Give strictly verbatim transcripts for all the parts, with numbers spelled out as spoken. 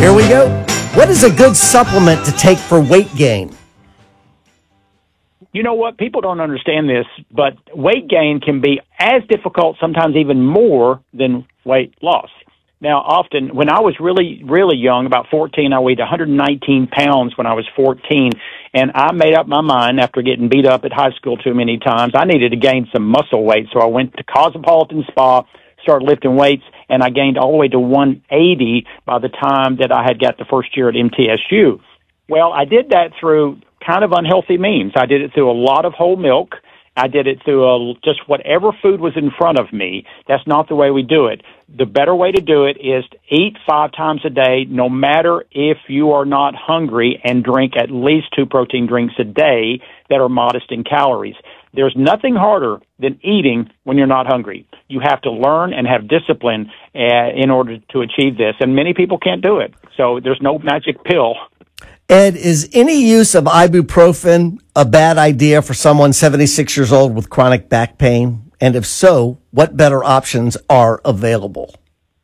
Here we go. What is a good supplement to take for weight gain? You know what? People don't understand this, but weight gain can be as difficult, sometimes even more, than weight loss. Now, often, when I was really, really young, about fourteen, I weighed one hundred nineteen pounds when I was fourteen, and I made up my mind after getting beat up at high school too many times. I needed to gain some muscle weight, so I went to Cosmopolitan Spa, started lifting weights, and I gained all the way to one eighty by the time that I had got the first year at M T S U. Well, I did that through kind of unhealthy means. I did it through a lot of whole milk. I did it through a, just whatever food was in front of me. That's not the way we do it. The better way to do it is to eat five times a day, no matter if you are not hungry, and drink at least two protein drinks a day that are modest in calories. There's nothing harder than eating when you're not hungry. You have to learn and have discipline uh, in order to achieve this, and many people can't do it. So there's no magic pill. Ed, is any use of ibuprofen a bad idea for someone seventy-six years old with chronic back pain? And if so, what better options are available?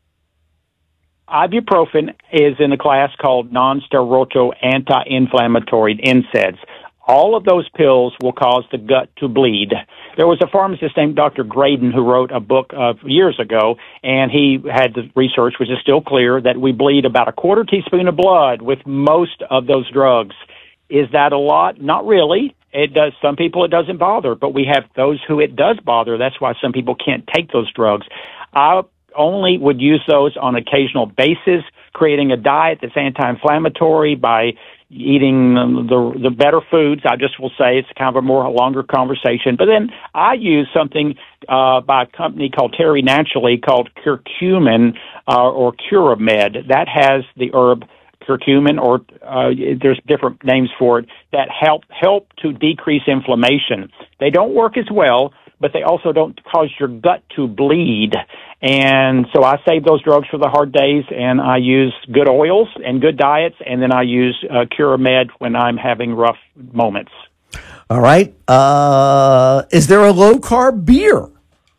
Ibuprofen is in a class called non-steroidal anti-inflammatory N SAIDs. All of those pills will cause the gut to bleed. There was a pharmacist named Doctor Graydon who wrote a book uh, years ago, and he had the research, which is still clear, that we bleed about a quarter teaspoon of blood with most of those drugs. Is that a lot? Not really. It does. Some people it doesn't bother, but we have those who it does bother. That's why some people can't take those drugs. I only would use those on an occasional basis, creating a diet that's anti-inflammatory by eating the the better foods. I just will say it's kind of a more a longer conversation. But then I use something uh, by a company called Terry Naturally called curcumin uh, or Curamed. That has the herb curcumin, or uh, there's different names for it, that help help to decrease inflammation. They don't work as well, but they also don't cause your gut to bleed. And so I save those drugs for the hard days, and I use good oils and good diets, and then I use uh, Curamed when I'm having rough moments. All right. Uh, is there a low-carb beer?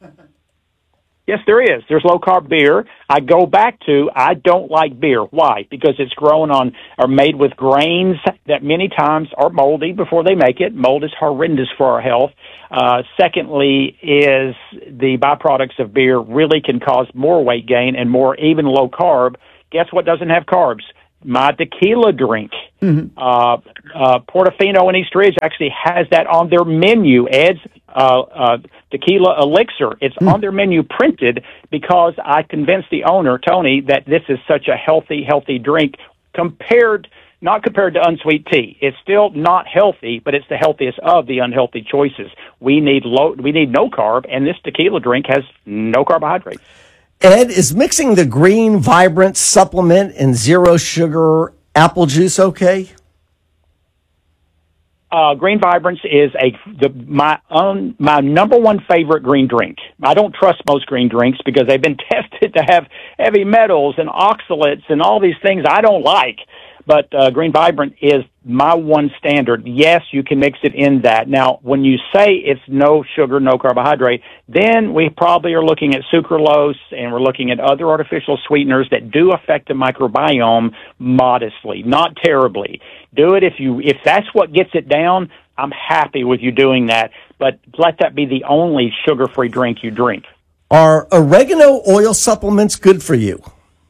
Yes, there is. There's low-carb beer. I go back to, I don't like beer. Why? Because it's grown on or made with grains that many times are moldy before they make it. Mold is horrendous for our health. Uh, secondly is the byproducts of beer really can cause more weight gain and more even low-carb. Guess what doesn't have carbs? My tequila drink. Mm-hmm. Uh, uh, Portofino in East Ridge actually has that on their menu. Ed's uh, uh, tequila elixir. It's mm. on their menu printed because I convinced the owner, Tony, that this is such a healthy, healthy drink compared, not compared to unsweet tea. It's still not healthy, but it's the healthiest of the unhealthy choices. We need low, we need no carb, and this tequila drink has no carbohydrates. Ed, is mixing the Green Vibrant supplement and zero sugar apple juice okay? Uh, Green Vibrance is a the, my own my number one favorite green drink. I don't trust most green drinks because they've been tested to have heavy metals and oxalates and all these things I don't like. But uh, Green Vibrant is my one standard. Yes, you can mix it in that. Now, when you say it's no sugar, no carbohydrate, then we probably are looking at sucralose and we're looking at other artificial sweeteners that do affect the microbiome modestly, not terribly. Do it if you if that's what gets it down. I'm happy with you doing that, but let that be the only sugar-free drink you drink. Are oregano oil supplements good for you?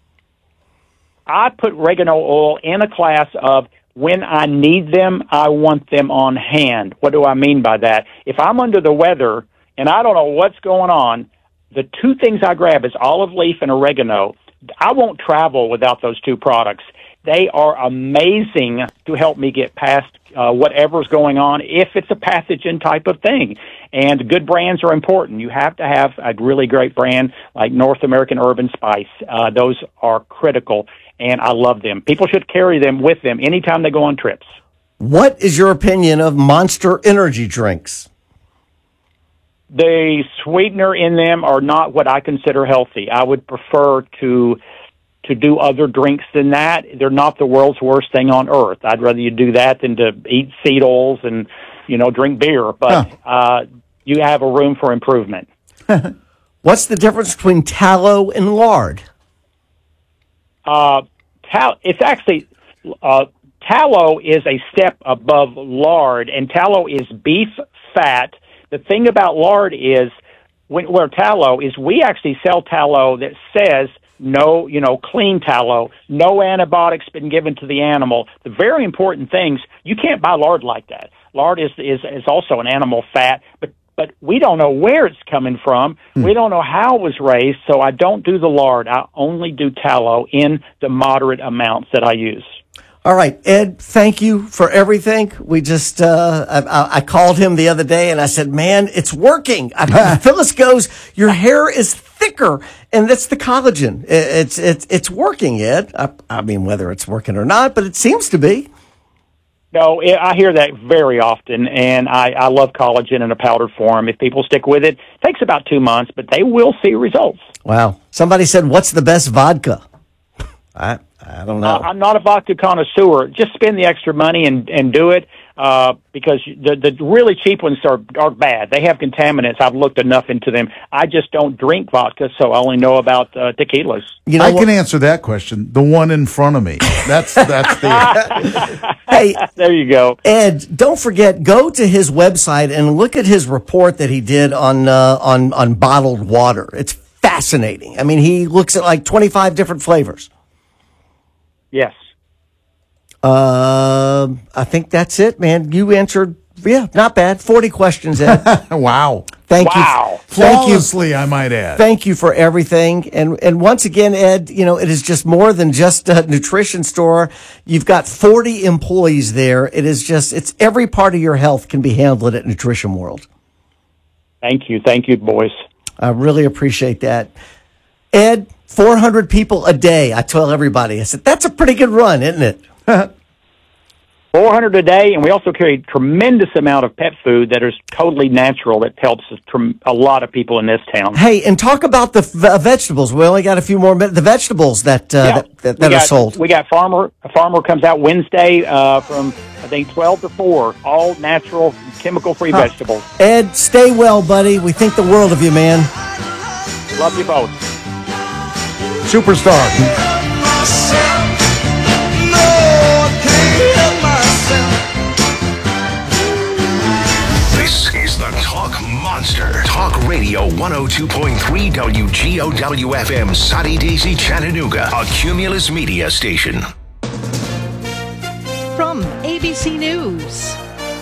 I put oregano oil in a class of when I need them, I want them on hand. What do I mean by that? If I'm under the weather and I don't know what's going on, the two things I grab is olive leaf and oregano. I won't travel without those two products. They are amazing to help me get past uh, whatever's going on if it's a pathogen type of thing. And good brands are important. You have to have a really great brand like North American Herb and Spice. Uh, those are critical, and I love them. People should carry them with them anytime they go on trips. What is your opinion of Monster energy drinks? The sweetener in them are not what I consider healthy. I would prefer to to do other drinks than that. They're not the world's worst thing on earth. I'd rather you do that than to eat seed oils and, you know, drink beer. But huh. uh, you have a room for improvement. What's the difference between tallow and lard? Uh, tal- it's actually uh, tallow is a step above lard, and tallow is beef fat. The thing about lard is, when, where tallow is, we actually sell tallow that says no, you know, clean tallow, no antibiotics been given to the animal. The very important things, you can't buy lard like that. Lard is is, is also an animal fat, but but we don't know where it's coming from. Hmm. We don't know how it was raised, so I don't do the lard. I only do tallow in the moderate amounts that I use. All right, Ed, thank you for everything. We just, uh, I, I called him the other day and I said, man, it's working. I, Phyllis goes, your hair is thicker, and that's the collagen. It, it's, it's, it's working, Ed. I, I mean, whether it's working or not, but it seems to be. No, I hear that very often, and I, I love collagen in a powdered form. If people stick with it, it takes about two months, but they will see results. Wow. Somebody said, what's the best vodka? I I don't know. Uh, I'm not a vodka connoisseur. Just spend the extra money and, and do it, uh, because the, the really cheap ones are, are bad. They have contaminants. I've looked enough into them. I just don't drink vodka, so I only know about uh, tequilas. You know I what? can answer that question. The one in front of me. That's that's the. Hey, there you go. Ed, don't forget, go to his website and look at his report that he did on uh, on on bottled water. It's fascinating. I mean, he looks at like twenty-five different flavors. Yes. Uh, I think that's it, man. You answered, yeah, not bad. forty questions, Ed. Wow. Thank wow. you. Thank Flawlessly, you. I might add. Thank you for everything. And and once again, Ed, you know, it is just more than just a nutrition store. You've got forty employees there. It is just, it's every part of your health can be handled at Nutrition World. Thank you. Thank you, boys. I really appreciate that. Ed, four hundred people a day. I tell everybody, I said, that's a pretty good run, isn't it? four hundred a day, and we also carry a tremendous amount of pet food that is totally natural that helps a lot of people in this town. Hey, and talk about the v- vegetables. We only got a few more minutes. The vegetables that uh, yeah, that, that, that got, are sold. We got Farmer. A Farmer comes out Wednesday uh, from, I think, twelve to four. All natural, chemical-free huh. vegetables. Ed, stay well, buddy. We think the world of you, man. Love you both. Superstar. This is the Talk Monster. Talk Radio one oh two point three W G O W F M, Soddy Daisy, Chattanooga, a Cumulus media station. From A B C News,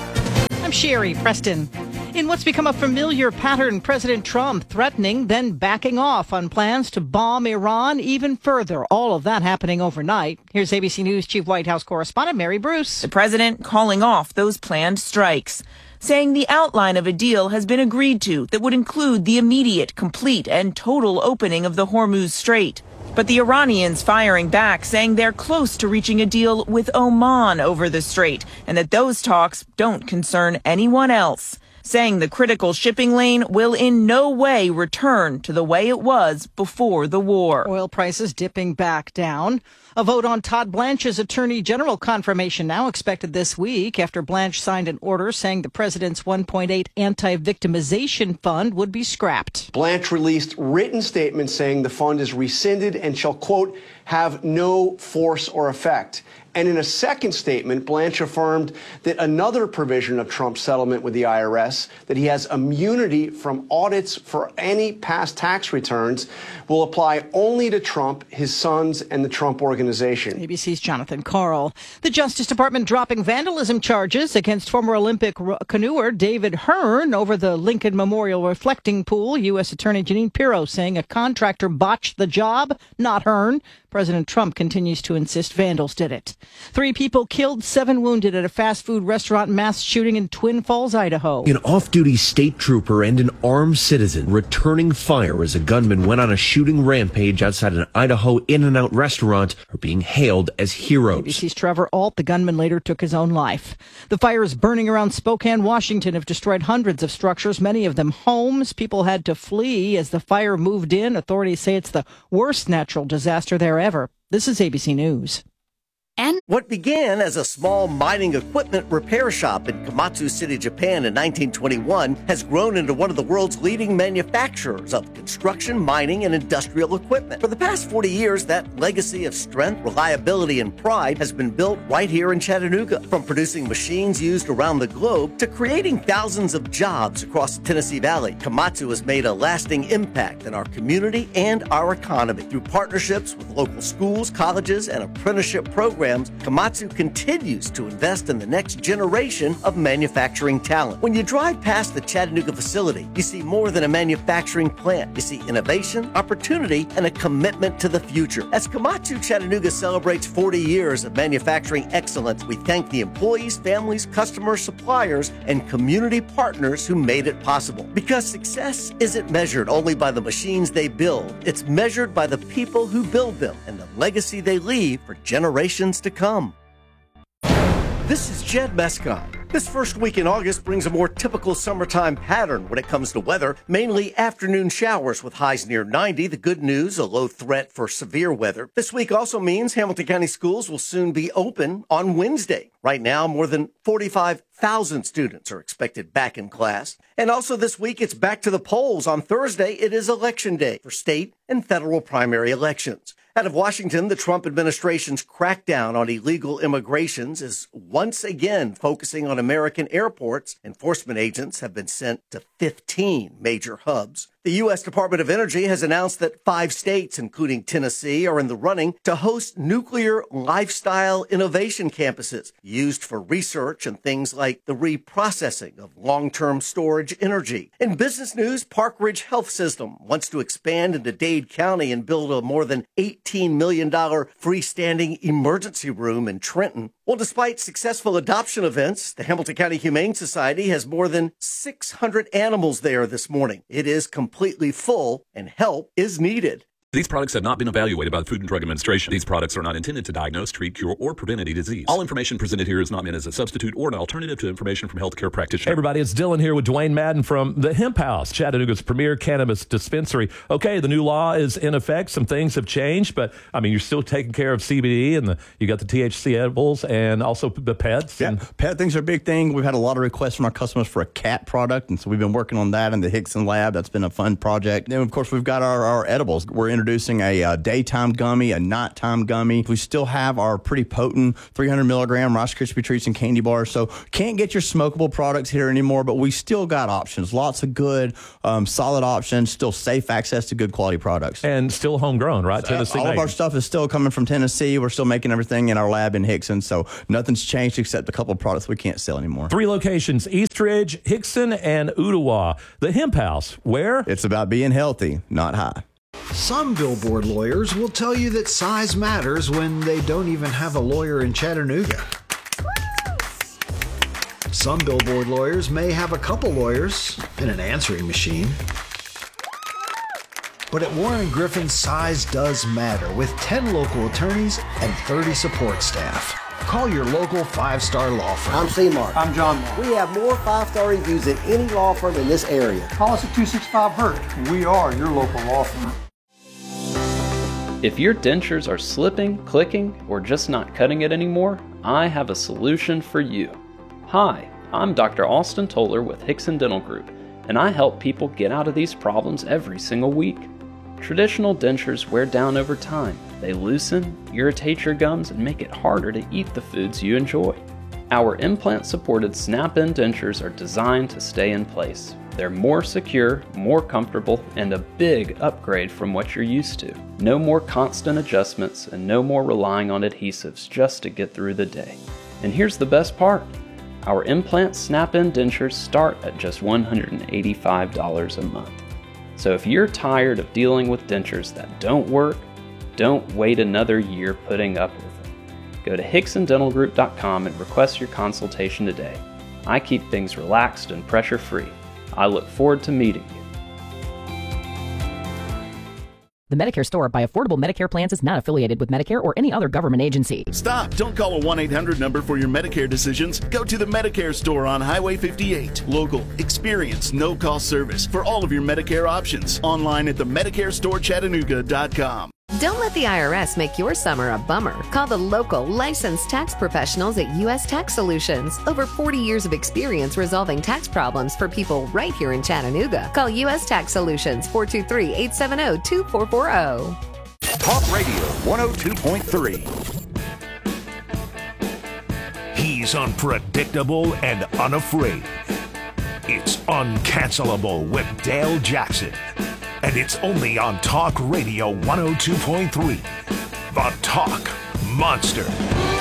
I'm Sherry Preston. In what's become a familiar pattern, President Trump threatening, then backing off on plans to bomb Iran even further. All of that happening overnight. Here's A B C News Chief White House correspondent Mary Bruce. The president calling off those planned strikes, saying the outline of a deal has been agreed to that would include the immediate, complete, and total opening of the Hormuz Strait. But the Iranians firing back, saying they're close to reaching a deal with Oman over the strait, and that those talks don't concern anyone else, saying the critical shipping lane will in no way return to the way it was before the war. Oil prices dipping back down. A vote on Todd Blanche's Attorney General confirmation now expected this week after Blanche signed an order saying the president's one point eight anti-victimization fund would be scrapped. Blanche released written statements saying the fund is rescinded and shall, quote, have no force or effect. And in a second statement, Blanche affirmed that another provision of Trump's settlement with the I R S, that he has immunity from audits for any past tax returns, will apply only to Trump, his sons, and the Trump Organization. A B C's Jonathan Karl. The Justice Department dropping vandalism charges against former Olympic canoer David Hearn over the Lincoln Memorial Reflecting Pool. U S Attorney Jeanine Pirro saying a contractor botched the job, not Hearn. President Trump continues to insist vandals did it. Three people killed, seven wounded at a fast food restaurant mass shooting in Twin Falls, Idaho. An off-duty state trooper and an armed citizen returning fire as a gunman went on a shooting rampage outside an Idaho In-N-Out restaurant are being hailed as heroes. A B C's Trevor Alt, the gunman, later took his own life. The fires burning around Spokane, Washington have destroyed hundreds of structures, many of them homes. People had to flee as the fire moved in. Authorities say it's the worst natural disaster there ever. This is A B C News. And what began as a small mining equipment repair shop in Komatsu City, Japan in nineteen twenty-one has grown into one of the world's leading manufacturers of construction, mining, and industrial equipment. For the past forty years, that legacy of strength, reliability, and pride has been built right here in Chattanooga. From producing machines used around the globe to creating thousands of jobs across the Tennessee Valley, Komatsu has made a lasting impact in our community and our economy. Through partnerships with local schools, colleges, and apprenticeship programs, Komatsu continues to invest in the next generation of manufacturing talent. When you drive past the Chattanooga facility, you see more than a manufacturing plant. You see innovation, opportunity, and a commitment to the future. As Komatsu Chattanooga celebrates forty years of manufacturing excellence, we thank the employees, families, customers, suppliers, and community partners who made it possible. Because success isn't measured only by the machines they build, it's measured by the people who build them and the legacy they leave for generations to come. This is Jed Mescon. This first week in August brings a more typical summertime pattern when it comes to weather, mainly afternoon showers with highs near ninety. The good news, a low threat for severe weather. This week also means Hamilton County schools will soon be open on Wednesday. Right now, more than forty-five thousand students are expected back in class. And also this week, it's back to the polls. On Thursday, it is Election Day for state and federal primary elections. Out of Washington, the Trump administration's crackdown on illegal immigrations is once again focusing on American airports. Enforcement agents have been sent to fifteen major hubs. The U S Department of Energy has announced that five states, including Tennessee, are in the running to host nuclear lifestyle innovation campuses used for research and things like the reprocessing of long-term storage energy. In business news, Park Ridge Health System wants to expand into Dade County and build a more than eighteen million dollars freestanding emergency room in Trenton. Well, despite successful adoption events, the Hamilton County Humane Society has more than six hundred animals there this morning. It is completely full and help is needed. These products have not been evaluated by the Food and Drug Administration. These products are not intended to diagnose, treat, cure, or prevent any disease. All information presented here is not meant as a substitute or an alternative to information from healthcare practitioners. Hey everybody, it's Dylan here with Dwayne Madden from the Hemp House, Chattanooga's premier cannabis dispensary. Okay, the new law is in effect. Some things have changed, but I mean, you're still taking care of C B D and the, you got the T H C edibles and also the pets. Yeah, and pet things are a big thing. We've had a lot of requests from our customers for a cat product, and so we've been working on that in the Hickson lab. That's been a fun project. Then, of course, we've got our, our edibles. We're introducing a uh, daytime gummy, a nighttime gummy. We still have our pretty potent three hundred milligram Rice Krispie treats and candy bars. So can't get your smokable products here anymore, but we still got options. Lots of good, um, solid options. Still safe access to good quality products. And still homegrown, right? So Tennessee. all made. of our stuff is still coming from Tennessee. We're still making everything in our lab in Hickson. So nothing's changed except a couple of products we can't sell anymore. Three locations: Eastridge, Hickson, and Ottawa. The Hemp House, where it's about being healthy, not high. Some billboard lawyers will tell you that size matters when they don't even have a lawyer in Chattanooga. Some billboard lawyers may have a couple lawyers and an answering machine. But at Warren Griffin, size does matter with ten local attorneys and thirty support staff. Call your local five-star law firm. I'm C-Mark. I'm John Mark. We have more five-star reviews than any law firm in this area. Call us at two six five Hurt. We are your local law firm. If your dentures are slipping, clicking, or just not cutting it anymore, I have a solution for you. Hi, I'm Doctor Austin Toller with Hickson Dental Group, and I help people get out of these problems every single week. Traditional dentures wear down over time. They loosen, irritate your gums, and make it harder to eat the foods you enjoy. Our implant-supported snap-in dentures are designed to stay in place. They're more secure, more comfortable, and a big upgrade from what you're used to. No more constant adjustments and no more relying on adhesives just to get through the day. And here's the best part. Our implant snap-in dentures start at just one hundred eighty-five dollars a month. So if you're tired of dealing with dentures that don't work, don't wait another year putting up with them. Go to Hickson Dental Group dot com and request your consultation today. I keep things relaxed and pressure-free. I look forward to meeting you. The Medicare Store by Affordable Medicare Plans is not affiliated with Medicare or any other government agency. Stop! Don't call a one eight hundred number for your Medicare decisions. Go to the Medicare Store on Highway fifty-eight. Local, experienced, no-cost service for all of your Medicare options. Online at the Medicare Store Chattanooga dot com. Don't let the I R S make your summer a bummer. Call the local licensed tax professionals at U S Tax Solutions. Over forty years of experience resolving tax problems for people right here in Chattanooga. Call U S Tax Solutions, four two three, eight seven zero, two four four zero. Talk Radio one oh two point three. He's unpredictable and unafraid. It's Uncancelable with Dale Jackson. And it's only on Talk Radio one oh two point three. The Talk Monster.